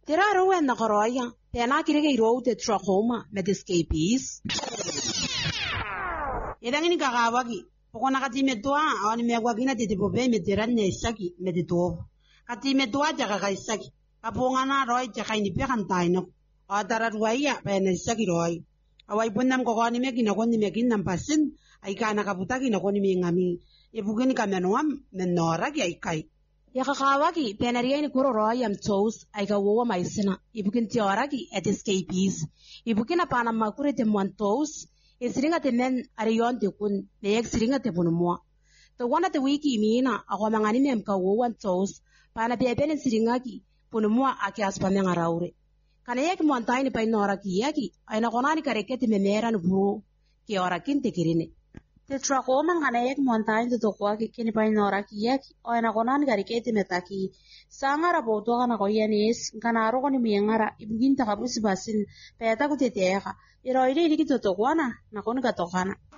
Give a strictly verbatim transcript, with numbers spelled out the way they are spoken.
Tiraro wen na koroya, pena kirege iro te trachoma med escapees. Yedangini kakawagi, pokona kati medua, awani megwagina te tipobe mediran ne saki medito. Kati medua jaga kai saki, kapongana roy jaga ini pekan taino. Adara ruaya pena saki roy. Awai punam kokoni megina koni megina pasin, aikana kaputaki na koni mingami. Ibugini kamenuam menora ki aikai. Yakakawagi penaria ni kuro roy am toes aika wowa maisina. Ibugin tioragi at escapees. Ibugina panama kure te montos. Isiringa te men ariyon te kun ne ek siringa te punumwa. To wana te wiki mina ako mangani mem ka wowan toes pana bebene siringa ki punumwa aki aspameng araure. Kana ek montai ni painora ki yaki aina konani karekete memera no bro ki ora kinte kirine. Te trachoma kana ek montai te tokwa ki kini painora ki yaki aina konani karekete metaki sangara boto kana koyenes kana ro koni miengara ibugin takabusi basin peta kuteteka. Iro ile iki totokwana na koni katokana.